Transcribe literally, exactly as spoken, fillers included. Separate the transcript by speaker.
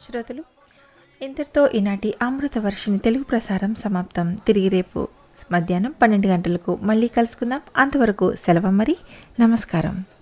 Speaker 1: శ్రోతలు, ఇంతటితో ఈనాటి అమృత వర్షిణి తెలుగు ప్రసారం సమాప్తం. తిరిగి రేపు మధ్యాహ్నం పన్నెండు గంటలకు మళ్ళీ కలుసుకుందాం. అంతవరకు సెలవు మరి. నమస్కారం.